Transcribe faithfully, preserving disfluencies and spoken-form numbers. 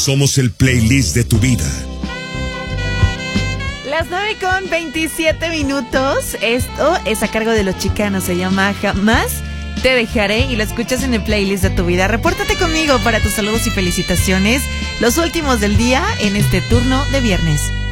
Somos el playlist de tu vida. Las nueve con veintisiete minutos. Esto es a cargo de Los Chicanos. Se llama Jamás Te Dejaré y lo escuchas en el playlist de tu vida. Repórtate conmigo para tus saludos y felicitaciones. Los últimos del día en este turno de viernes.